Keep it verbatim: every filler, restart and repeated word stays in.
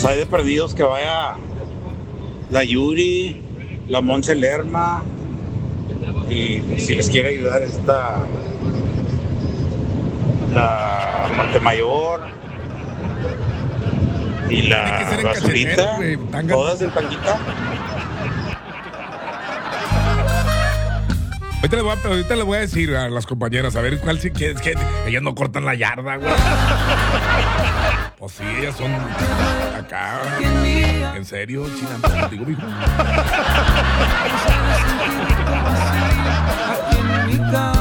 Pues hay de perdidos que vaya la Yuri, la Monse Lerma, y si les quiere ayudar esta, la Montemayor y la Basurita, todas del Tanguita. Ahorita le, voy a, ahorita le voy a decir a las compañeras, a ver cuál sí que es que ellas no cortan la yarda, güey. Pues sí, ellas son acá. En serio, China, digo, mijo.